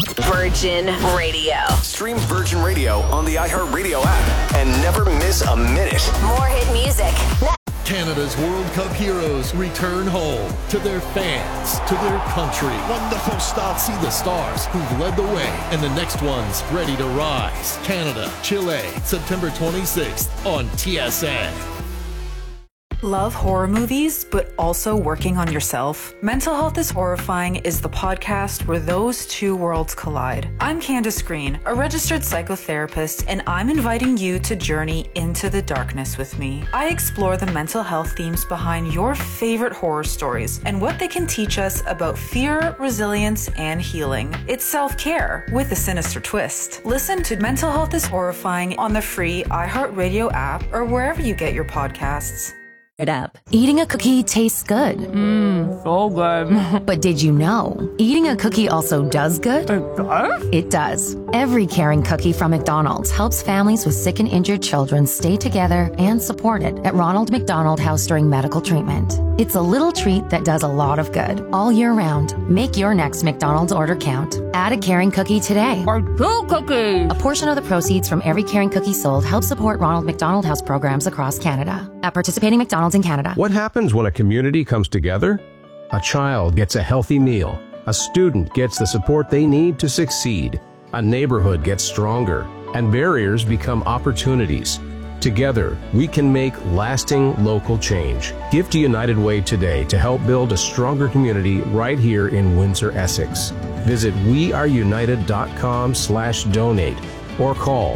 Virgin Radio. Stream Virgin Radio on the iHeartRadio app and never miss a minute. More hit music. Canada's World Cup heroes return home to their fans, to their country. Wonderful start. See the stars who've led the way and the next ones ready to rise. Canada, Chile, September 26th on TSN. Love horror movies, but also working on yourself? Mental Health is Horrifying is the podcast where those two worlds collide. I'm Candace Green, a registered psychotherapist, and I'm inviting you to journey into the darkness with me. I explore the mental health themes behind your favorite horror stories and what they can teach us about fear, resilience, and healing. It's self-care with a sinister twist. Listen to Mental Health is Horrifying on the free iHeartRadio app or wherever you get your podcasts. Up. Eating a cookie tastes good. So good. But did you know, eating a cookie also does good? It does? It does. Every caring cookie from McDonald's helps families with sick and injured children stay together and supported at Ronald McDonald House during medical treatment. It's a little treat that does a lot of good all year round. Make your next McDonald's order count. Add a caring cookie today. Or 2 cookies. A portion of the proceeds from every caring cookie sold helps support Ronald McDonald House programs across Canada. At participating McDonald's in Canada. What happens when a community comes together? A child gets a healthy meal. A student gets the support they need to succeed. A neighborhood gets stronger. And barriers become opportunities. Together, we can make lasting local change. Give to United Way today to help build a stronger community right here in Windsor, Essex. Visit weareunited.com/donate or call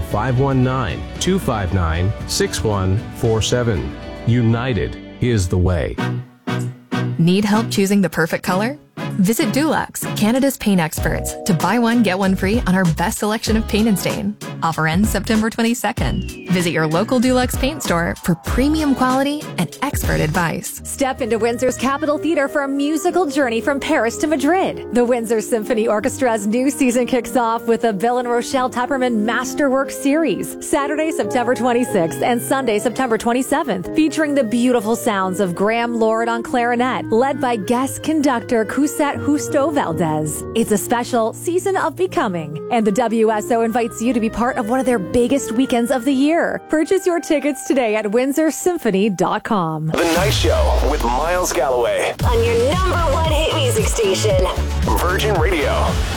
519-259-6147. United is the way. Need help choosing the perfect color? Visit Dulux, Canada's paint experts, to buy one, get one free on our best selection of paint and stain. Offer ends September 22nd. Visit your local Dulux paint store for premium quality and expert advice. Step into Windsor's Capitol Theatre for a musical journey from Paris to Madrid. The Windsor Symphony Orchestra's new season kicks off with the Bill and Rochelle Tepperman Masterwork Series, Saturday, September 26th and Sunday, September 27th, featuring the beautiful sounds of Graham Lord on clarinet, led by guest conductor Cusette Justo Valdez. It's a special season of becoming, and the WSO invites you to be part of one of their biggest weekends of the year. Purchase your tickets today at windsorsymphony.com. The Night Show with Miles Galloway On your #1 hit music station. Virgin Radio.